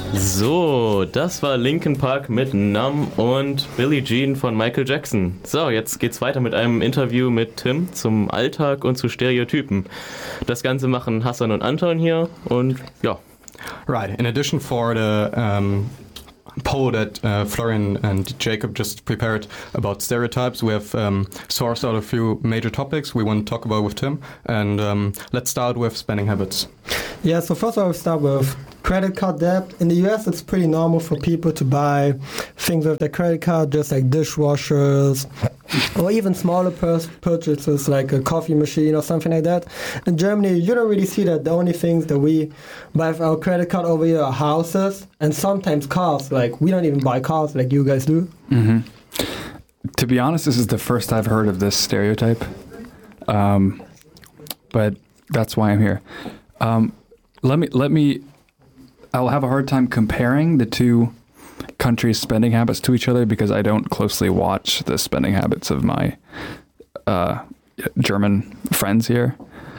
So, das war Linkin Park mit Numb und Billie Jean von Michael Jackson. So, jetzt geht's weiter mit einem Interview mit Tim zum Alltag und zu Stereotypen. Das Ganze machen Hassan und Anton hier und ja. Right. In addition for the poll that Florian and Jacob just prepared about stereotypes, we have sourced out a few major topics we want to talk about with Tim. And let's start with spending habits. Yeah, so first of all, we'll start with credit card debt. In the US, it's pretty normal for people to buy things with their credit card, just like dishwashers, or even smaller purchases like a coffee machine or something like that. In Germany, you don't really see that. The only things that we buy with our credit card over here are houses and sometimes cars. Like, we don't even buy cars like you guys do. Mm-hmm. To be honest, this is the first I've heard of this stereotype. But that's why I'm here. I'll have a hard time comparing the two countries' spending habits to each other because I don't closely watch the spending habits of my German friends here.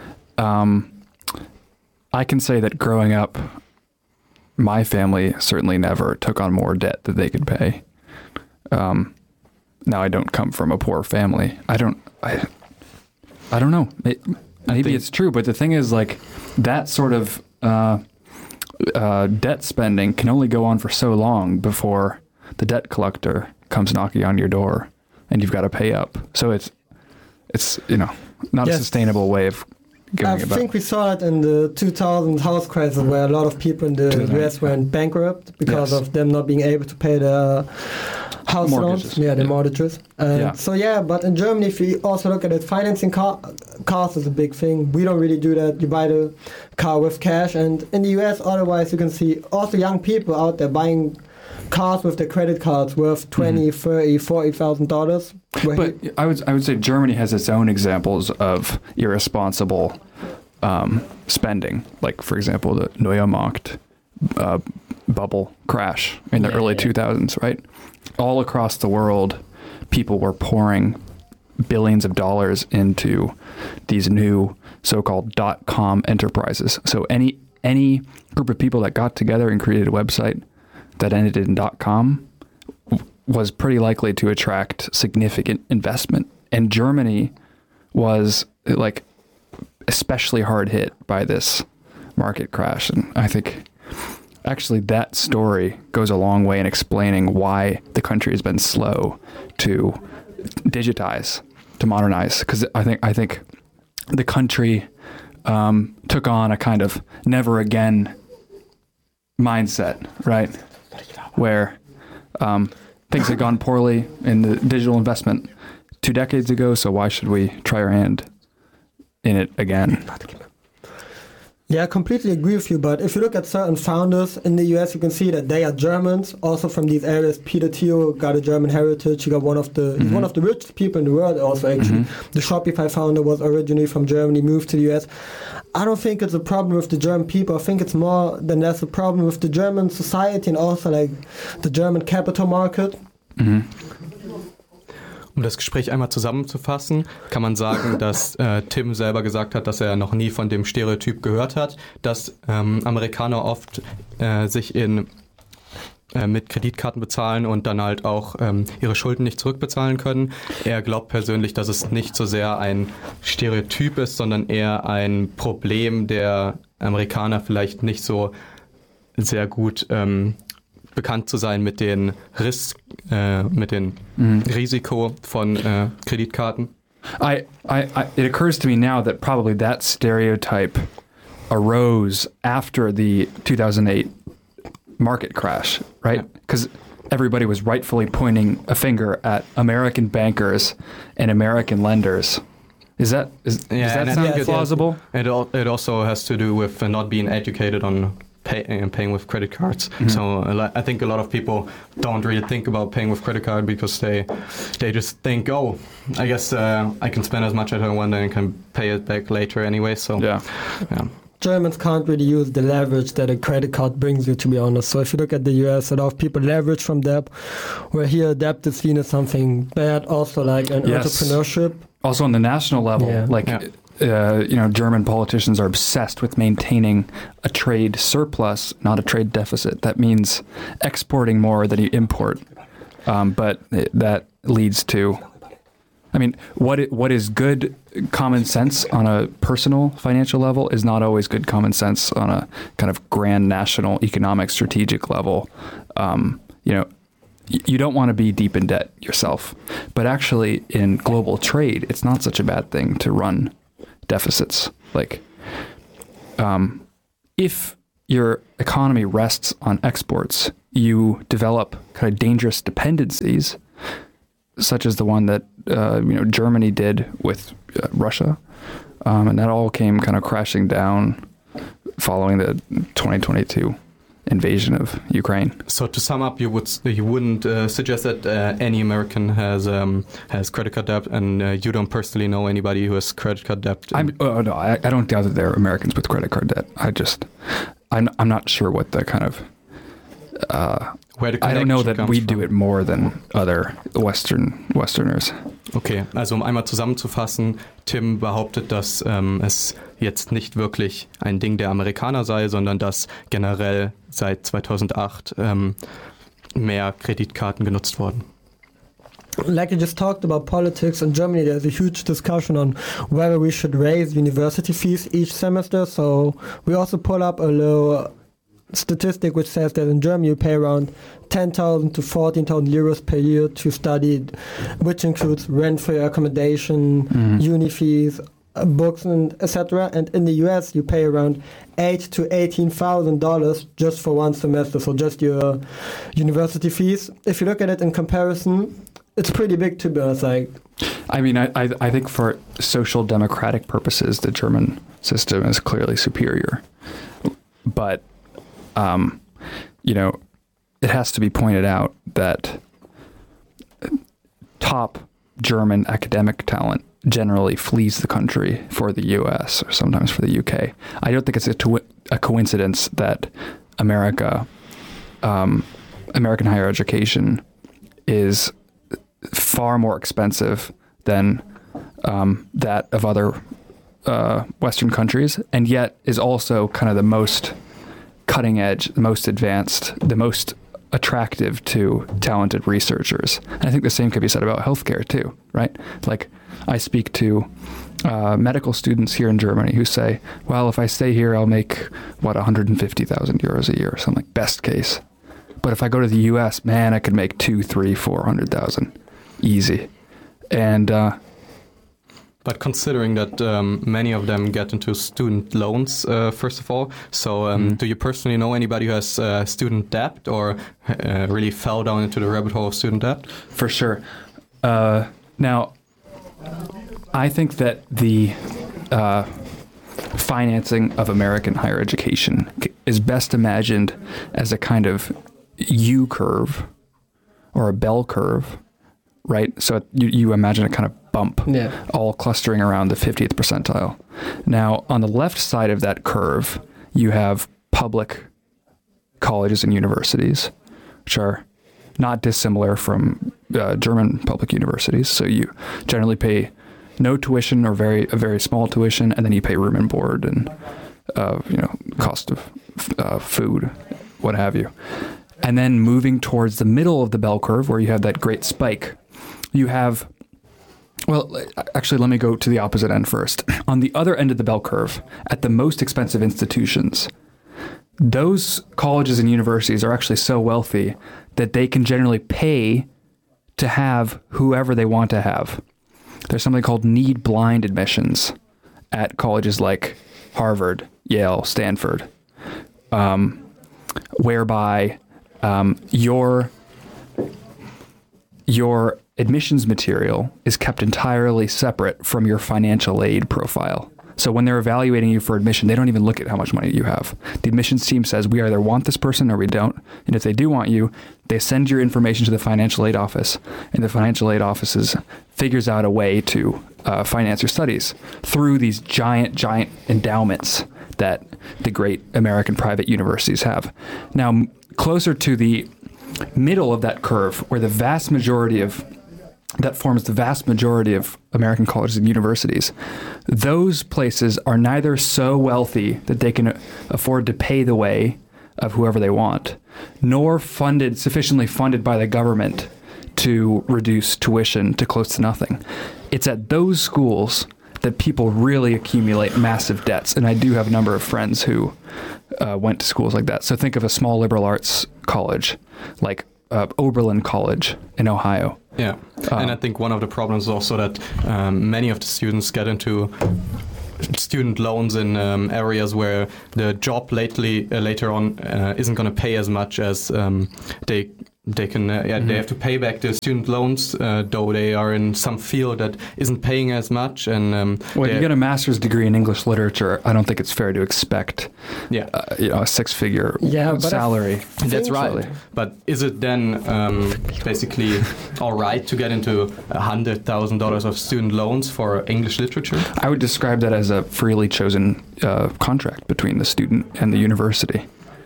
I can say that growing up, my family certainly never took on more debt that they could pay. Now I don't come from a poor family. I don't know. Maybe it's true, but the thing is, like, that sort of debt spending can only go on for so long before the debt collector comes knocking on your door and you've got to pay up. So it's not a sustainable way of going about. I think we saw it in the 2000 house crisis where a lot of people in the US went bankrupt because of them not being able to pay their house loans. Yeah, the mortgages. So but in Germany, if you also look at it, financing cars is a big thing. We don't really do that. You buy the car with cash. And in the US, otherwise, you can see also young people out there buying cars with their credit cards worth $20,000, $30,000, $40,000. But I would say Germany has its own examples of irresponsible spending. Like, for example, the Neumarkt bubble crash in the early 2000s, right? All across the world, people were pouring billions of dollars into these new so-called .com enterprises. So any group of people that got together and created a website that ended in .com was pretty likely to attract significant investment. And Germany was, like, especially hard hit by this market crash. And I think actually that story goes a long way in explaining why the country has been slow to digitize, to modernize. Because I think the country took on a kind of never again mindset, right? Where things had gone poorly in the digital investment 2 decades ago, so why should we try our hand in it again? Yeah, I completely agree with you, but if you look at certain founders in the US, you can see that they are Germans, also from these areas. Peter Thiel got a German heritage. He got he's one of the richest people in the world also, actually. The Shopify founder was originally from Germany, moved to the US. I don't think it's a problem with the German people. I think it's more than that's a problem with the German society and also like the German capital market. Um das Gespräch einmal zusammenzufassen, kann man sagen, dass Tim selber gesagt hat, dass er noch nie von dem Stereotyp gehört hat, dass Amerikaner oft sich mit Kreditkarten bezahlen und dann halt auch ihre Schulden nicht zurückbezahlen können. Er glaubt persönlich, dass es nicht so sehr ein Stereotyp ist, sondern eher ein Problem der Amerikaner, vielleicht nicht so sehr gut bekannt zu sein mit den Risiko von Kreditkarten. It occurs to me now that probably that stereotype arose after the 2008 market crash, right? Because everybody was rightfully pointing a finger at American bankers and American lenders. Does that sound plausible? It also has to do with not being educated on paying with credit cards. So I think a lot of people don't really think about paying with credit card because they just think, oh, I guess I can spend as much as I want and can pay it back later anyway. So yeah. Germans can't really use the leverage that a credit card brings you, to be honest. So if you look at the US, a lot of people leverage from debt, where here debt is seen as something bad, also like an entrepreneurship. Also on the national level, German politicians are obsessed with maintaining a trade surplus, not a trade deficit. That means exporting more than you import. But that leads to, what is good common sense on a personal financial level is not always good common sense on a kind of grand national economic strategic level. You don't want to be deep in debt yourself, but actually in global trade, it's not such a bad thing to run deficits. Like, if your economy rests on exports, you develop kind of dangerous dependencies, such as the one that Germany did with Russia, and that all came kind of crashing down following the 2022 invasion of Ukraine. So to sum up, you wouldn't suggest that any American has credit card debt, and you don't personally know anybody who has credit card debt. I don't doubt that there are Americans with credit card debt. I'm not sure what the kind of. I don't know that we do it more than other Westerners. Okay, also einmal zusammenzufassen, Tim behauptet, dass es jetzt nicht wirklich ein Ding der Amerikaner sei, sondern dass generell seit 2008 mehr Kreditkarten genutzt wurden. Like you just talked about politics in Germany, there's a huge discussion on whether we should raise university fees each semester. So we also pull up a little statistic which says that in Germany you pay around 10,000 to 14,000 euros per year to study, which includes rent for your accommodation, uni fees, books, and etc. And in the US you pay around $8,000 to $18,000 just for one semester, so just your university fees. If you look at it in comparison, it's pretty big, to be honest. I think for social democratic purposes, the German system is clearly superior, but it has to be pointed out that top German academic talent generally flees the country for the US or sometimes for the UK. I don't think it's a coincidence that American higher education is far more expensive than that of other Western countries, and yet is also kind of the most cutting edge, the most advanced, the most attractive to talented researchers. And I think the same could be said about healthcare too, right? Like, I speak to medical students here in Germany who say, well, if I stay here, I'll make, 150,000 euros a year, something like best case. But if I go to the US, man, I could make 200,000, 300,000, 400,000 easy. And but considering that many of them get into student loans, first of all, so do you personally know anybody who has student debt or really fell down into the rabbit hole of student debt? For sure. Now, I think that the financing of American higher education is best imagined as a kind of U-curve or a bell curve, right? So you imagine a kind of bump, all clustering around the 50th percentile. Now, on the left side of that curve, you have public colleges and universities, which are not dissimilar from German public universities. So you generally pay no tuition or a very small tuition, and then you pay room and board and cost of food, what have you. And then moving towards the middle of the bell curve, where you have that great spike, you have, well, actually, let me go to the opposite end first. On the other end of the bell curve, at the most expensive institutions, those colleges and universities are actually so wealthy that they can generally pay to have whoever they want to have. There's something called need-blind admissions at colleges like Harvard, Yale, Stanford, whereby your admissions material is kept entirely separate from your financial aid profile. So when they're evaluating you for admission, they don't even look at how much money you have. The admissions team says, we either want this person or we don't. And if they do want you, they send your information to the financial aid office, and the financial aid office figures out a way to finance your studies through these giant endowments that the great American private universities have. Now, closer to the middle of that curve, where the vast majority of that forms the vast majority of American colleges and universities, those places are neither so wealthy that they can afford to pay the way of whoever they want, nor sufficiently funded by the government to reduce tuition to close to nothing. It's at those schools that people really accumulate massive debts. And I do have a number of friends who went to schools like that. So think of a small liberal arts college like Oberlin College in Ohio. Yeah, and I think one of the problems is also that many of the students get into student loans in areas where the job later on isn't going to pay as much as they can they have to pay back the student loans, though they are in some field that isn't paying as much. And well, you get a master's degree in English literature, I don't think it's fair to expect a six-figure salary. That's right. But is it then basically all right to get into $100,000 of student loans for English literature? I would describe that as a freely chosen contract between the student and the university.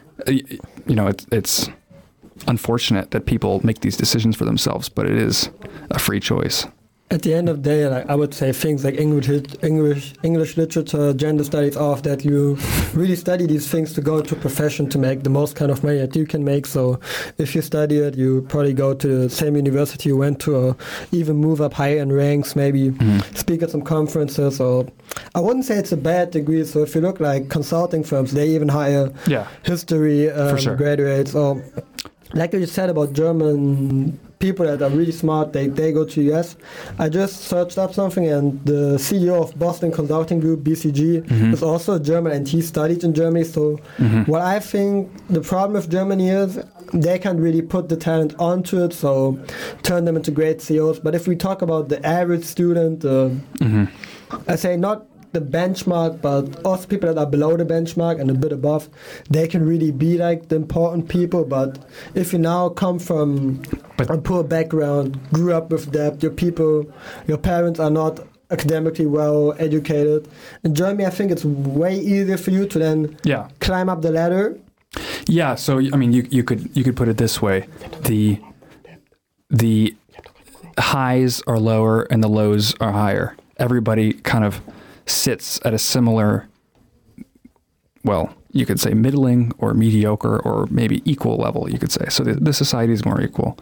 It's unfortunate that people make these decisions for themselves, but it is a free choice. At the end of the day, I would say things like English literature, gender studies, all of that, you really study these things to go to a profession to make the most kind of money that you can make. So if you study it, you probably go to the same university you went to, or even move up higher in ranks, maybe speak at some conferences. Or I wouldn't say it's a bad degree. So if you look like consulting firms, they even hire history graduates. Or like you said about German people that are really smart, they go to US. I just searched up something, and the CEO of Boston Consulting Group, BCG, is also German, and he studied in Germany. So what I think the problem with Germany is they can't really put the talent onto it, so turn them into great CEOs. But if we talk about the average student, I say not the benchmark, but also people that are below the benchmark and a bit above, they can really be like the important people. But if you now come from a poor background, grew up with debt, your parents are not academically well educated. In Germany, I think it's way easier for you to then climb up the ladder. Yeah, so I mean, you could put it this way: the highs are lower and the lows are higher. Everybody kind of sits at a similar, well, you could say middling or mediocre or maybe equal level, you could say. So the society is more equal.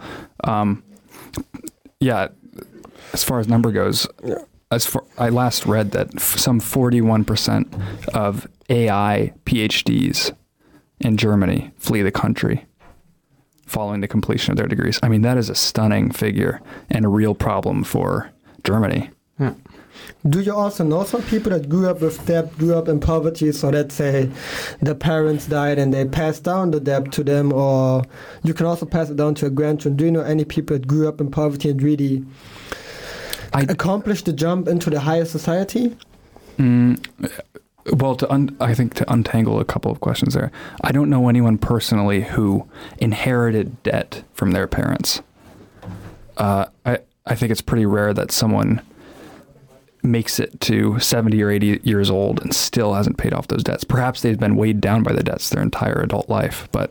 As far as number goes, I last read that some 41% of AI PhDs in Germany flee the country following the completion of their degrees. I mean, that is a stunning figure and a real problem for Germany. Yeah. Do you also know some people that grew up with debt, grew up in poverty, so let's say the parents died and they passed down the debt to them, or you can also pass it down to a grandchildren? Do you know any people that grew up in poverty and really accomplished the jump into the higher society? Well, I think to untangle a couple of questions there, I don't know anyone personally who inherited debt from their parents. I think it's pretty rare that someone makes it to 70 or 80 years old and still hasn't paid off those debts. Perhaps they've been weighed down by the debts their entire adult life, but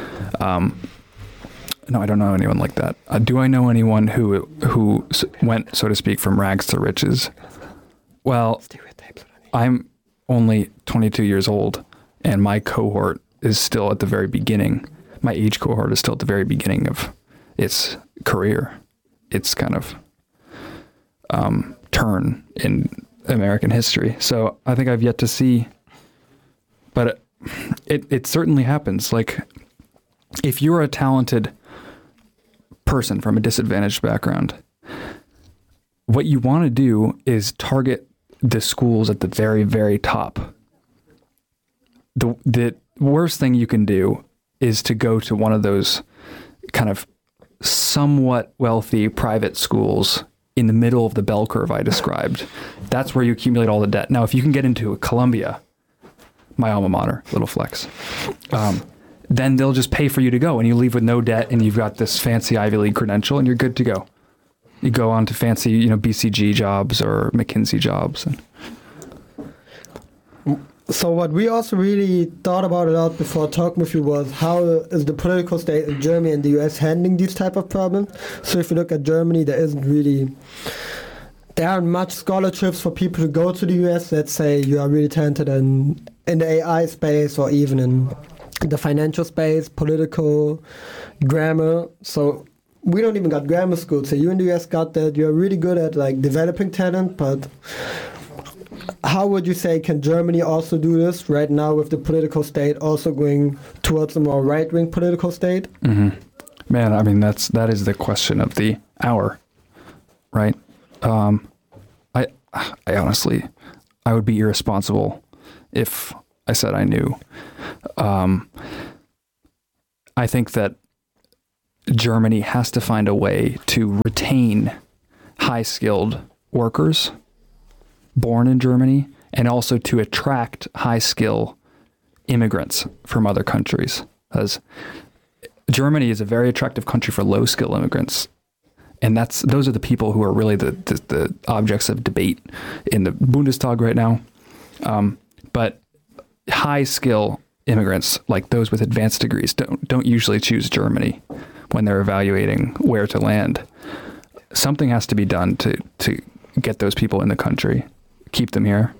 no, I don't know anyone like that. Do I know anyone who went, so to speak, from rags to riches? Well, I'm only 22 years old, and my cohort is still at the very beginning. My age cohort is still at the very beginning of its career. It's kind of turn in American history. So I think I've yet to see, but it certainly happens. Like, if you're a talented person from a disadvantaged background, what you want to do is target the schools at the very, very top. The worst thing you can do is to go to one of those kind of somewhat wealthy private schools in the middle of the bell curve I described. That's where you accumulate all the debt. Now, if you can get into Columbia, my alma mater, little flex, then they'll just pay for you to go, and you leave with no debt, and you've got this fancy Ivy League credential, and you're good to go. You go on to fancy, BCG jobs or McKinsey jobs. So what we also really thought about a lot before talking with you was how is the political state in Germany and the US handling these type of problems. So if you look at Germany, there aren't much scholarships for people to go to the US. Let's say you are really talented in the AI space or even in the financial space, political, grammar. So we don't even got grammar school. So you in the US got that. You're really good at like developing talent, but how would you say can Germany also do this right now with the political state also going towards a more right-wing political state? Mm-hmm. Man, I mean that is the question of the hour, right? I honestly, I would be irresponsible if I said I knew. I think that Germany has to find a way to retain high-skilled workers born in Germany, and also to attract high-skill immigrants from other countries. Because Germany is a very attractive country for low-skill immigrants, and those are the people who are really the objects of debate in the Bundestag right now. But high-skill immigrants, like those with advanced degrees, don't usually choose Germany when they're evaluating where to land. Something has to be done to get those people in the country, keep them here.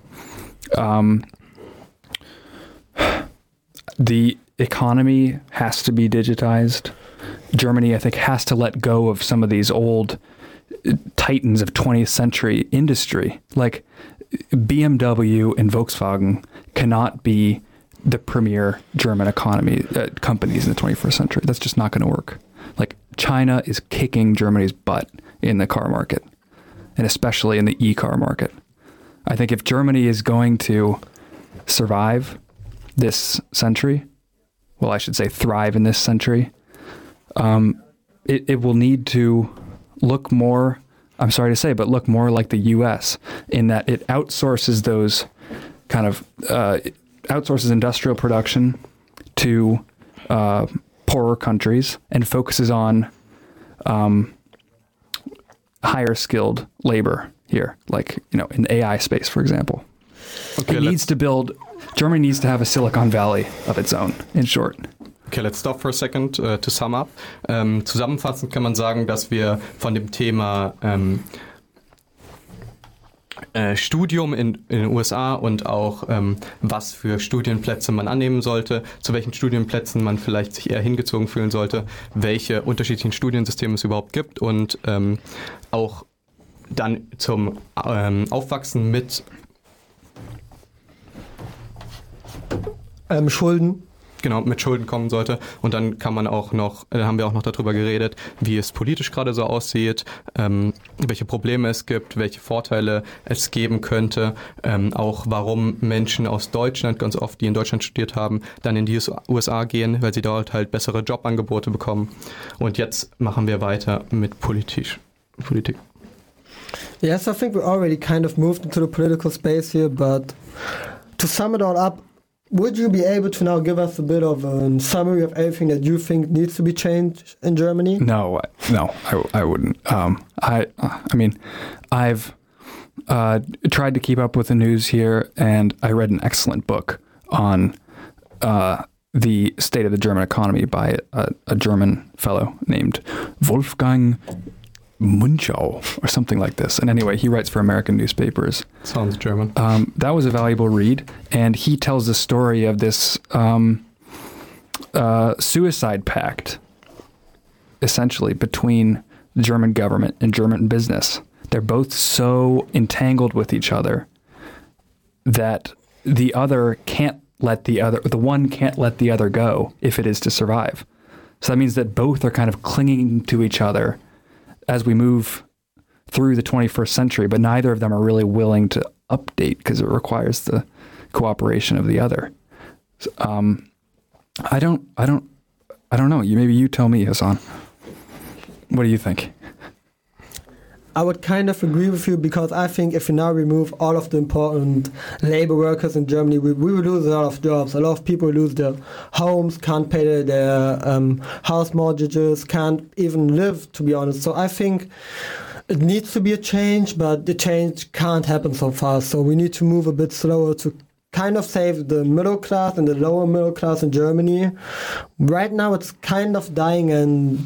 The economy has to be digitized. Germany, I think, has to let go of some of these old titans of 20th century industry. Like BMW and Volkswagen cannot be the premier German economy companies in the 21st century. That's just not going to work. Like China is kicking Germany's butt in the car market, and especially in the e-car market. I think if Germany is going to survive this century, well, I should say thrive in this century, it will need to look more, I'm sorry to say, but look more like the US in that it outsources those kind of, outsources industrial production to poorer countries and focuses on higher skilled labor here, like, in the AI space, for example. Okay, Germany needs to have a Silicon Valley of its own, in short. Okay, let's stop for a second to sum up. Zusammenfassend kann man sagen, dass wir von dem Thema Studium in den USA und auch was für Studienplätze man annehmen sollte, zu welchen Studienplätzen man vielleicht sich eher hingezogen fühlen sollte, welche unterschiedlichen Studiensysteme es überhaupt gibt und auch dann zum Aufwachsen mit Schulden. Genau, mit Schulden kommen sollte. Und dann kann man auch noch, haben wir auch noch darüber geredet, wie es politisch gerade so aussieht, welche Probleme es gibt, welche Vorteile es geben könnte, auch warum Menschen aus Deutschland ganz oft, die in Deutschland studiert haben, dann in die USA gehen, weil sie dort halt bessere Jobangebote bekommen. Und jetzt machen wir weiter mit Politik. Yes, I think we already kind of moved into the political space here, but to sum it all up, would you be able to now give us a bit of a summary of everything that you think needs to be changed in Germany? No, I wouldn't. I mean, I've tried to keep up with the news here, and I read an excellent book on the state of the German economy by a German fellow named Wolfgang Munchau or something like this. And anyway, he writes for American newspapers. Sounds German. That was a valuable read. And he tells the story of this suicide pact, essentially, between the German government and German business. They're both so entangled with each other that the one can't let the other go if it is to survive. So that means that both are kind of clinging to each other as we move through the 21st century, but neither of them are really willing to update because it requires the cooperation of the other. So, I don't know. Maybe you tell me, Hassan. What do you think? I would kind of agree with you because I think if we now remove all of the important labor workers in Germany, we will lose a lot of jobs. A lot of people lose their homes, can't pay their house mortgages, can't even live, to be honest. So I think it needs to be a change, but the change can't happen so fast. So we need to move a bit slower to kind of saved the middle class and the lower middle class in Germany. Right now it's kind of dying, and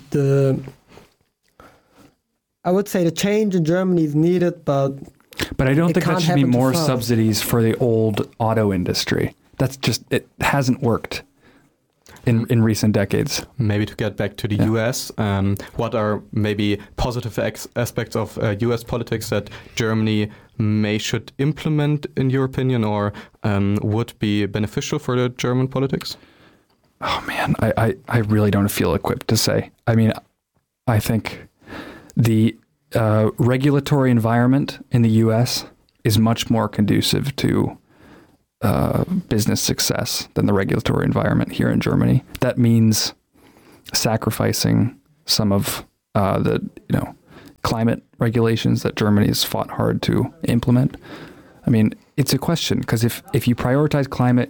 I would say the change in Germany is needed, but I don't think there should be more subsidies for the old auto industry. That's just, it hasn't worked in recent decades. Maybe to get back to the US, what are maybe positive aspects of US politics that Germany should implement, in your opinion, or would be beneficial for the German politics? Oh man, I really don't feel equipped to say. I mean, I think the regulatory environment in the US is much more conducive to business success than the regulatory environment here in Germany. That means sacrificing some of the climate regulations that Germany has fought hard to implement. I mean, it's a question, because if you prioritize climate,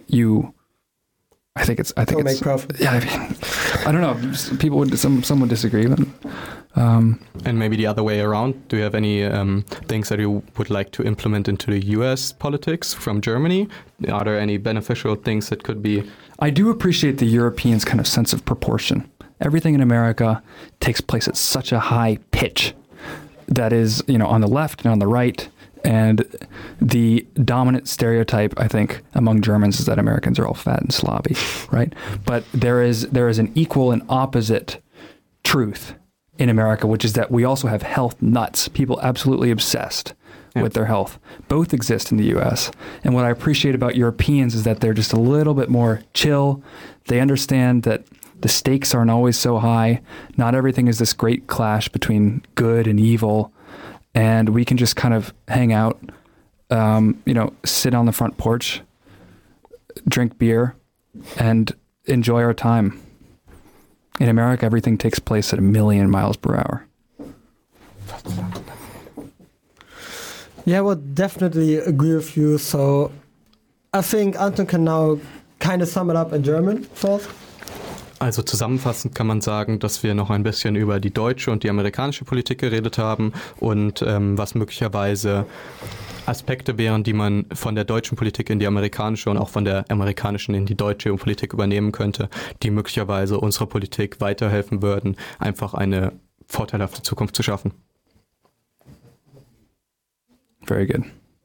I think it's make profit. Yeah, I mean, I don't know. People some would disagree, but. And maybe the other way around. Do you have any things that you would like to implement into the US politics from Germany? Are there any beneficial things that could be? I do appreciate the Europeans' kind of sense of proportion. Everything in America takes place at such a high pitch that is, on the left and on the right. And the dominant stereotype, I think, among Germans is that Americans are all fat and sloppy, right? But there is an equal and opposite truth in America, which is that we also have health nuts, people absolutely obsessed with their health. Both exist in the US. And what I appreciate about Europeans is that they're just a little bit more chill. They understand that the stakes aren't always so high. Not everything is this great clash between good and evil. And we can just kind of hang out, sit on the front porch, drink beer, and enjoy our time. In America, everything takes place at 1,000,000 miles per hour. Yeah, I would definitely agree with you. So I think Anton can now kind of sum it up in German first. Also zusammenfassend kann man sagen, dass wir noch ein bisschen über die deutsche und die amerikanische Politik geredet haben und was möglicherweise Aspekte wären, die man von der deutschen Politik in die amerikanische und auch von der amerikanischen in die deutsche Politik übernehmen könnte, die möglicherweise unserer Politik weiterhelfen würden, einfach eine vorteilhafte Zukunft zu schaffen. Very good.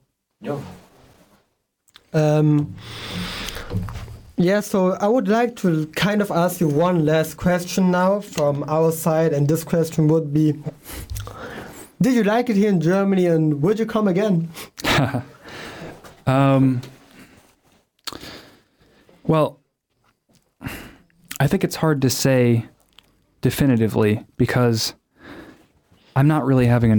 Yeah, so I would like to kind of ask you one last question now from our side, and this question would be, did you like it here in Germany, and would you come again? Well, I think it's hard to say definitively because I'm not having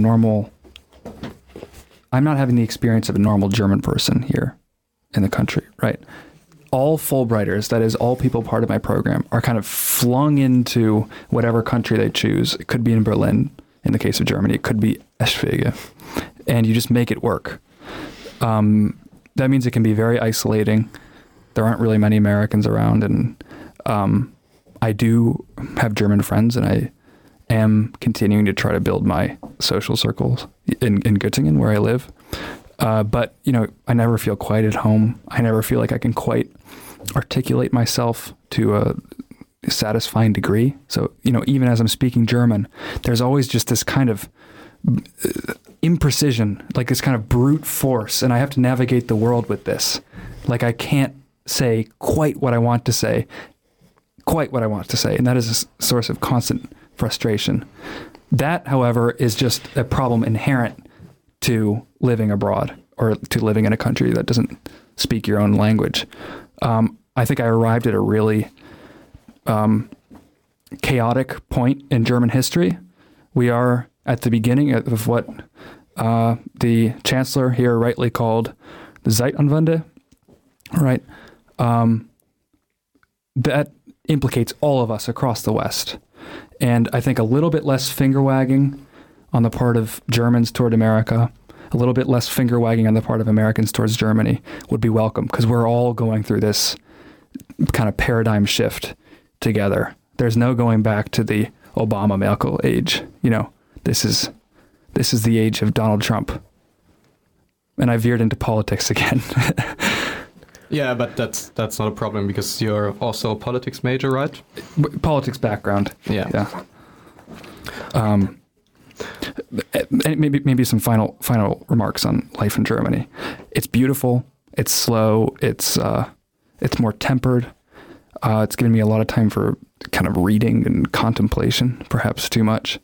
the experience of a normal German person here in the country, right? All Fulbrighters, that is all people part of my program, are kind of flung into whatever country they choose. It could be in Berlin, in the case of Germany. It could be Eschwege. And you just make it work. That means it can be very isolating. There aren't really many Americans around. And I do have German friends, and I am continuing to try to build my social circles in Göttingen, where I live. But, I never feel quite at home. I never feel like I can quite articulate myself to a satisfying degree. So, even as I'm speaking German, there's always just this kind of imprecision, like this kind of brute force. And I have to navigate the world with this. Like I can't say quite what I want to say. And that is a source of constant frustration. That, however, is just a problem inherent to living abroad or to living in a country that doesn't speak your own language. I think I arrived at a really chaotic point in German history. We are at the beginning of what the chancellor here rightly called the Zeitenwende, right? That implicates all of us across the West. And I think a little bit less finger-wagging on the part of Germans toward America, a little bit less finger-wagging on the part of Americans towards Germany would be welcome, because we're all going through this kind of paradigm shift together. There's no going back to the Obama-Merkel age. This is the age of Donald Trump. And I veered into politics again. Yeah, but that's not a problem because you're also a politics major, right? Politics background. Yeah. Maybe some final remarks on life in Germany. It's beautiful. It's slow. It's more tempered. It's given me a lot of time for kind of reading and contemplation, perhaps too much.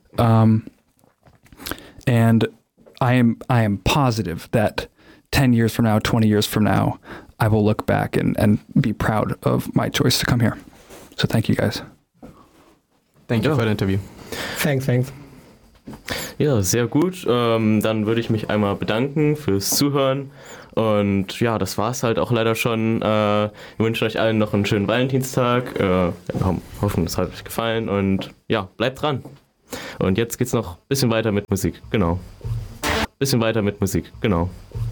And I am positive that 10 years from now, 20 years from now, I will look back and be proud of my choice to come here. So thank you guys. Thank you for the interview. Thanks. Ja, sehr gut. Dann würde ich mich einmal bedanken fürs Zuhören. Und ja, das war's halt auch leider schon. Wir wünschen euch allen noch einen schönen Valentinstag. Wir hoffen, es hat euch gefallen. Und ja, bleibt dran. Und jetzt geht's noch ein bisschen weiter mit Musik. Genau.